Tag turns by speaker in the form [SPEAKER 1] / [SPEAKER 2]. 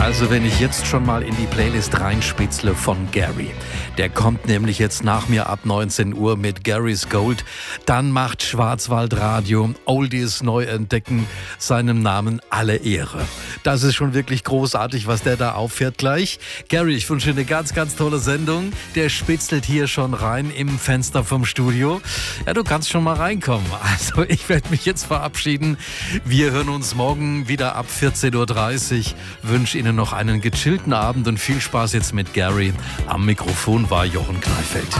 [SPEAKER 1] Also wenn ich jetzt schon mal in die Playlist reinspitzle von Gary, der kommt nämlich jetzt nach mir ab 19 Uhr mit Gary's Gold, dann macht Schwarzwaldradio Oldies neu entdecken seinem Namen alle Ehre. Das ist schon wirklich großartig, was der da auffährt gleich. Gary, ich wünsche dir eine ganz, ganz tolle Sendung. Der spitzelt hier schon rein im Fenster vom Studio. Ja, du kannst schon mal reinkommen. Also ich werde mich jetzt verabschieden. Wir hören uns morgen wieder ab 14.30 Uhr. Wünsche Ihnen noch einen gechillten Abend und viel Spaß jetzt mit Gary. Am Mikrofon war Jochen Greifeld.